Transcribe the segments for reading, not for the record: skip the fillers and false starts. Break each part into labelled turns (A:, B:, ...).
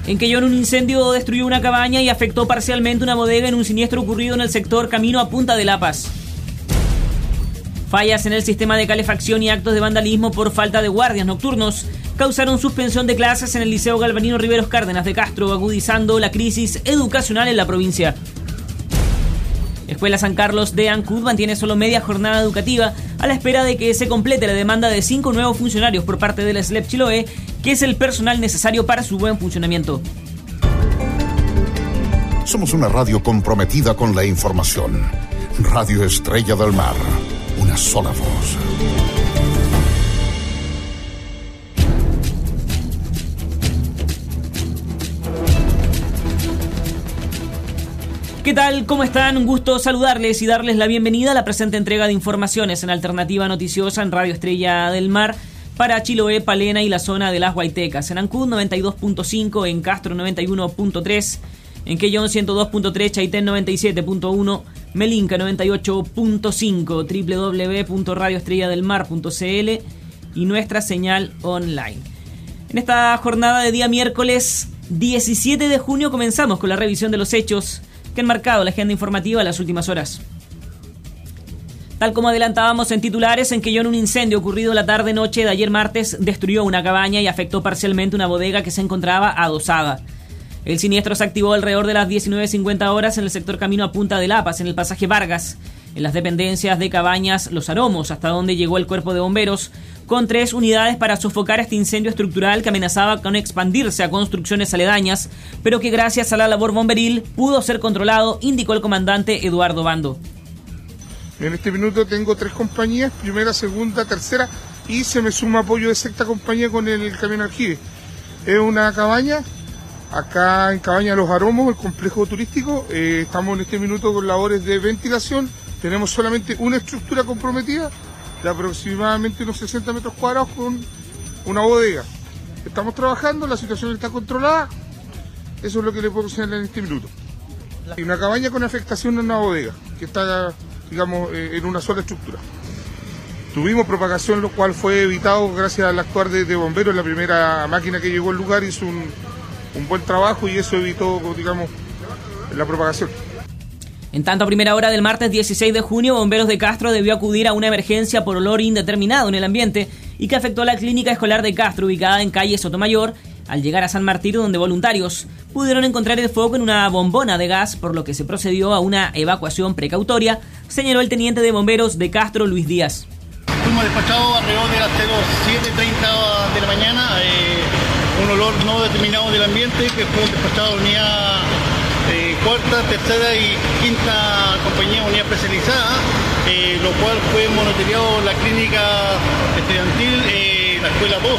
A: En Quellón, un incendio destruyó una cabaña y afectó parcialmente una bodega en un siniestro ocurrido en el sector camino a Punta de La Paz. Fallas en el sistema de calefacción y actos de vandalismo por falta de guardias nocturnos causaron suspensión de clases en el Liceo Galvarino Riveros Cárdenas de Castro, agudizando la crisis educacional en la provincia. Escuela San Carlos de Ancud mantiene solo media jornada educativa a la espera de que se complete la demanda de 5 nuevos funcionarios por parte de la SLEP Chiloé, que es el personal necesario para su buen funcionamiento.
B: Somos una radio comprometida con la información. Radio Estrella del Mar, una sola voz.
A: ¿Qué tal? ¿Cómo están? Un gusto saludarles y darles la bienvenida a la presente entrega de informaciones en Alternativa Noticiosa en Radio Estrella del Mar para Chiloé, Palena y la zona de las Guaitecas. En Ancud 92.5, en Castro 91.3, en Quellón 102.3, Chaitén 97.1, Melinca 98.5, www.radioestrelladelmar.cl y nuestra señal online. En esta jornada de día miércoles 17 de junio comenzamos con la revisión de los hechos que han marcado la agenda informativa de las últimas horas. Tal como adelantábamos en titulares, en Quellón un incendio ocurrido la tarde-noche de ayer martes destruyó una cabaña y afectó parcialmente una bodega que se encontraba adosada. El siniestro se activó alrededor de las 19:50 horas en el sector camino a Punta de La Paz, en el pasaje Vargas, en las dependencias de Cabañas Los Aromos, hasta donde llegó el cuerpo de bomberos, con 3 unidades para sofocar este incendio estructural que amenazaba con expandirse a construcciones aledañas, pero que gracias a la labor bomberil pudo ser controlado, indicó el comandante Eduardo Bando.
C: En este minuto tengo 3 compañías, primera, segunda, tercera, y se me suma apoyo de sexta compañía con el camión aljibe. Es una cabaña, acá en Cabaña Los Aromos, el complejo turístico. Estamos en este minuto con labores de ventilación. Tenemos solamente una estructura comprometida de aproximadamente unos 60 metros cuadrados con una bodega. Estamos trabajando, la situación está controlada. Eso es lo que le puedo señalar en este minuto. Hay una cabaña con afectación en una bodega, que está, digamos, en una sola estructura. Tuvimos propagación, lo cual fue evitado gracias al actuar de bomberos. La primera máquina que llegó al lugar hizo un buen trabajo y eso evitó, digamos, la propagación.
A: En tanto, a primera hora del martes 16 de junio, Bomberos de Castro debió acudir a una emergencia por olor indeterminado en el ambiente y que afectó a la clínica escolar de Castro, ubicada en calle Sotomayor, al llegar a San Martín, donde voluntarios pudieron encontrar el foco en una bombona de gas, por lo que se procedió a una evacuación precautoria, señaló el teniente de bomberos de Castro, Luis Díaz.
D: Fuimos despachados alrededor de las 7:30 de la mañana, un olor no determinado del ambiente, que fue despachado a la unidad cuarta, tercera y quinta compañía, unidad especializada, lo cual fue monitoreado la clínica estudiantil, la escuela 2,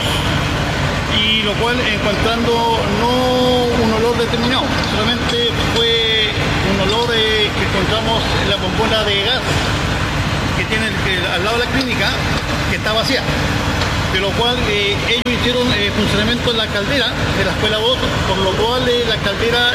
D: y lo cual encontrando no un olor determinado, solamente fue un olor que encontramos en la bombona de gas que tiene al lado de la clínica, que está vacía. De lo cual ellos hicieron funcionamiento en la caldera de la escuela 2, por lo cual la caldera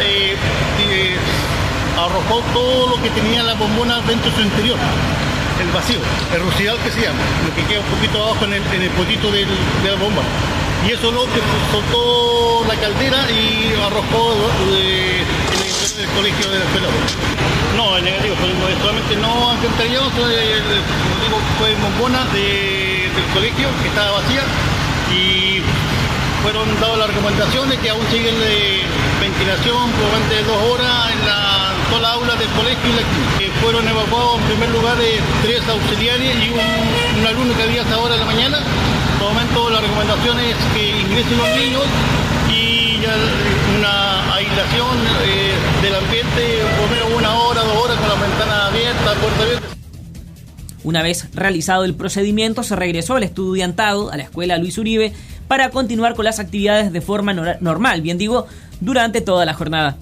D: arrojó todo lo que tenía la bombona dentro de su interior, el vacío, el rocial que se llama, lo que queda un poquito abajo en el potito de la bomba. Y eso es lo que soltó la caldera y arrojó en el interior del colegio de la escuela 2. No, en negativo, solamente no alcantarillado, fue bombona del colegio que estaba vacía y fueron dadas las recomendaciones que aún siguen de ventilación por más de 2 horas en toda la aula del colegio y la clínica. Fueron evacuados en primer lugar 3 auxiliares y un alumno que había hasta ahora de la mañana. En todo momento la recomendación es que ingresen los niños y ya una aislación del ambiente por menos 1 hora, 2 horas con la ventana abierta, puerta abierta.
A: Una vez realizado el procedimiento, se regresó al estudiantado, a la escuela Luis Uribe, para continuar con las actividades de forma normal, bien digo, durante toda la jornada.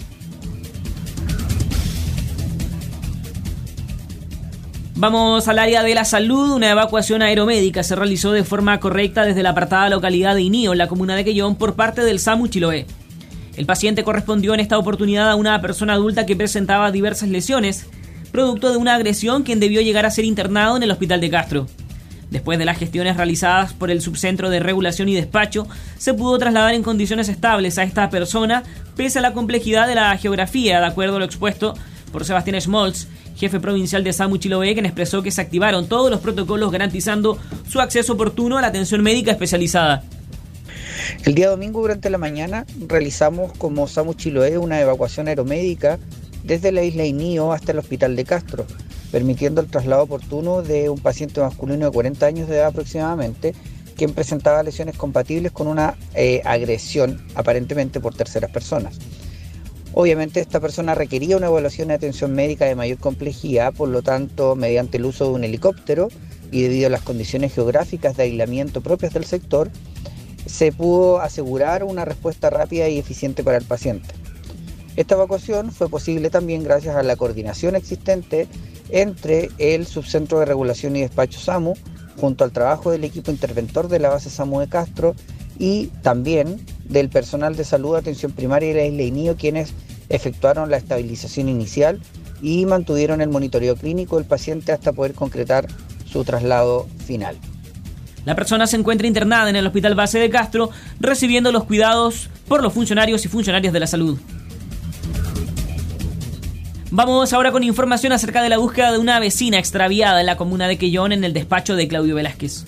A: Vamos al área de la salud. Una evacuación aeromédica se realizó de forma correcta desde la apartada localidad de Inío, en la comuna de Quellón, por parte del SAMU Chiloé. El paciente correspondió en esta oportunidad a una persona adulta que presentaba diversas lesiones, producto de una agresión, quien debió llegar a ser internado en el hospital de Castro. Después de las gestiones realizadas por el Subcentro de Regulación y Despacho, se pudo trasladar en condiciones estables a esta persona, pese a la complejidad de la geografía, de acuerdo a lo expuesto por Sebastián Schmoltz, jefe provincial de SAMU Chiloé, quien expresó que se activaron todos los protocolos garantizando su acceso oportuno a la atención médica especializada.
E: El día domingo durante la mañana realizamos como SAMU Chiloé una evacuación aeromédica desde la isla Inío hasta el hospital de Castro, permitiendo el traslado oportuno de un paciente masculino de 40 años de edad aproximadamente, quien presentaba lesiones compatibles con una agresión aparentemente por terceras personas. Obviamente esta persona requería una evaluación de atención médica de mayor complejidad, por lo tanto, mediante el uso de un helicóptero y debido a las condiciones geográficas de aislamiento propias del sector, se pudo asegurar una respuesta rápida y eficiente para el paciente. Esta evacuación fue posible también gracias a la coordinación existente entre el Subcentro de Regulación y Despacho SAMU, junto al trabajo del equipo interventor de la base SAMU de Castro y también del personal de salud de atención primaria de la isla Inío, quienes efectuaron la estabilización inicial y mantuvieron el monitoreo clínico del paciente hasta poder concretar su traslado final.
A: La persona se encuentra internada en el Hospital Base de Castro, recibiendo los cuidados por los funcionarios y funcionarias de la salud. Vamos ahora con información acerca de la búsqueda de una vecina extraviada en la comuna de Quellón, en el despacho de Claudio Velázquez.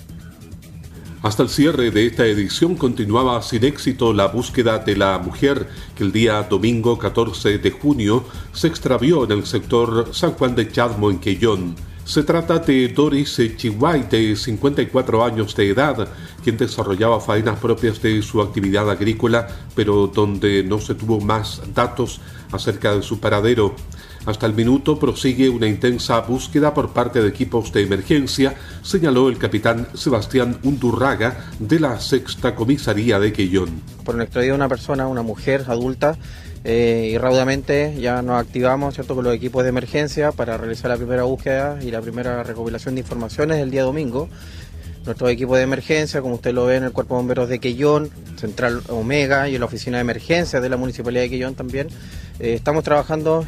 F: Hasta el cierre de esta edición continuaba sin éxito la búsqueda de la mujer que el día domingo 14 de junio se extravió en el sector San Juan de Chadmo, en Quellón. Se trata de Doris Chihuay, de 54 años de edad, quien desarrollaba faenas propias de su actividad agrícola, pero donde no se tuvo más datos acerca de su paradero. Hasta el minuto prosigue una intensa búsqueda por parte de equipos de emergencia, señaló el capitán Sebastián Undurraga de la 6ª Comisaría de Quellón.
G: Por un extravío de una persona, una mujer adulta, y rápidamente ya nos activamos, ¿cierto?, con los equipos de emergencia para realizar la primera búsqueda y la primera recopilación de informaciones el día domingo. Nuestro equipo de emergencia, como usted lo ve en el Cuerpo de Bomberos de Quellón, Central Omega y en la Oficina de Emergencia de la Municipalidad de Quellón también, estamos trabajando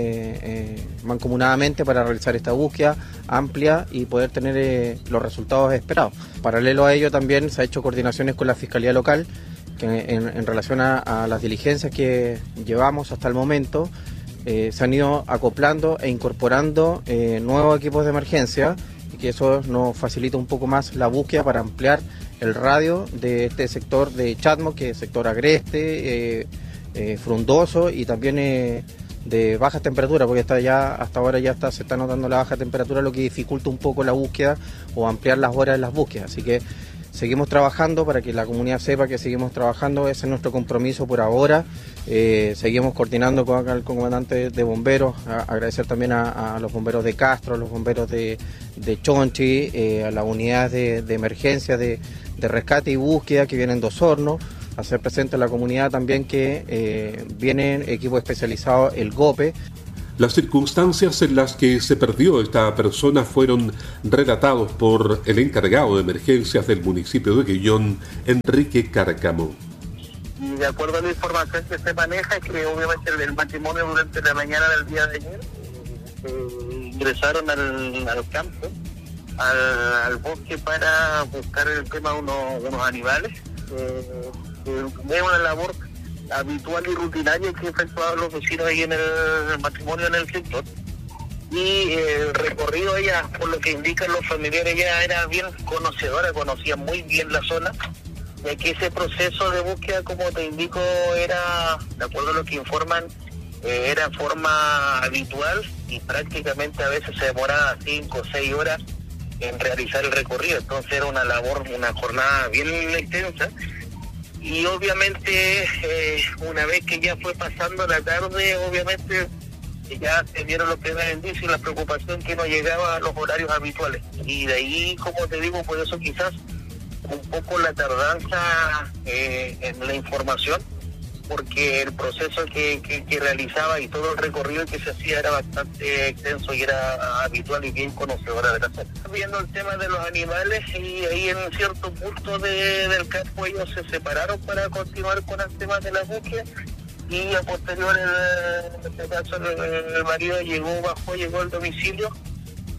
G: mancomunadamente para realizar esta búsqueda amplia y poder tener los resultados esperados. Paralelo a ello también se ha hecho coordinaciones con la Fiscalía Local que en relación a las diligencias que llevamos hasta el momento. Se han ido acoplando e incorporando nuevos equipos de emergencia, y que eso nos facilita un poco más la búsqueda para ampliar el radio de este sector de Chadmo, que es sector agreste, frondoso y también de baja temperatura, porque hasta ahora se está notando la baja temperatura, lo que dificulta un poco la búsqueda o ampliar las horas de las búsquedas. Así que seguimos trabajando para que la comunidad sepa que seguimos trabajando, ese es nuestro compromiso por ahora. Seguimos coordinando con el comandante de bomberos, agradecer también a los bomberos de Castro, a los bomberos de Chonchi, a las unidades de emergencia, de rescate y búsqueda que vienen de Osorno, hacer presente a la comunidad también que vienen equipos especializados, el GOPE.
F: Las circunstancias en las que se perdió esta persona fueron relatados por el encargado de emergencias del municipio de Quellón, Enrique Cárcamo.
H: Y de acuerdo a la información que se maneja, es que obviamente el matrimonio durante la mañana del día de ayer ingresaron al campo, al bosque, para buscar el tema de unos animales. Es una labor habitual y rutinaria que efectuaban los vecinos ahí en el matrimonio en el sector. Y el recorrido, ella, por lo que indican los familiares, ella era bien conocedora, conocía muy bien la zona, ya que ese proceso de búsqueda, como te indico, era, de acuerdo a lo que informan, era forma habitual y prácticamente a veces se demoraba 5 o 6 horas en realizar el recorrido. Entonces era una labor, una jornada bien extensa. Y obviamente una vez que ya fue pasando la tarde, obviamente ya se vieron los primeros indicios y la preocupación que no llegaba a los horarios habituales. Y de ahí, como te digo, por eso quizás un poco la tardanza en la información, porque el proceso que realizaba y todo el recorrido que se hacía era bastante extenso y era habitual y bien conocedora de la zona. Viendo el tema de los animales, y ahí en cierto punto del campo ellos se separaron para continuar con el tema de la búsqueda, y a posterior, en este caso, el marido llegó al domicilio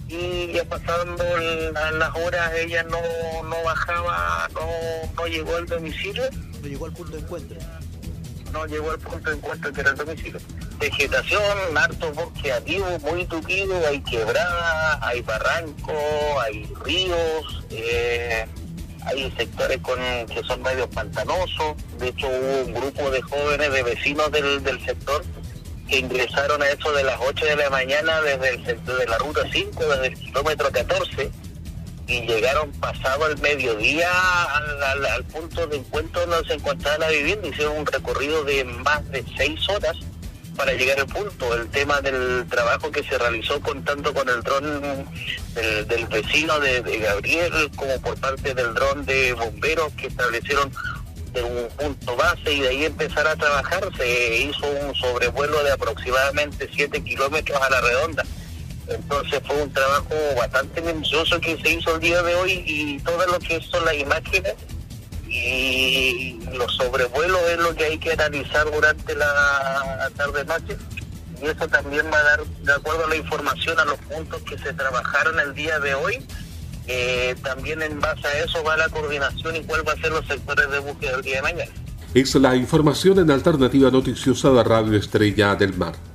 H: y ya pasando las horas ella no bajaba, no llegó al domicilio.
I: No llegó al punto de encuentro.
H: No llegó al punto de encuentro que era el domicilio. Vegetación, harto bosque activo, muy tupido, hay quebradas, hay barrancos, hay ríos, hay sectores que son medios pantanosos. De hecho hubo un grupo de jóvenes, de vecinos del sector, que ingresaron a eso de las 8 de la mañana desde el sector de la ruta 5, desde el kilómetro 14, y llegaron pasado el mediodía al punto de encuentro donde se encontraba la vivienda. Hicieron un recorrido de más de 6 horas para llegar al punto. El tema del trabajo que se realizó tanto con el dron del vecino de Gabriel como por parte del dron de bomberos, que establecieron un punto base y de ahí empezar a trabajar. Se hizo un sobrevuelo de aproximadamente 7 kilómetros a la redonda. Entonces fue un trabajo bastante minucioso que se hizo el día de hoy, y todo lo que son las imágenes y los sobrevuelos es lo que hay que analizar durante la tarde-noche, y eso también va a dar, de acuerdo a la información, a los puntos que se trabajaron el día de hoy. También en base a eso va la coordinación y cuál va a ser los sectores de búsqueda del día de mañana.
F: Es la información en Alternativa Noticiosa de Radio Estrella del Mar.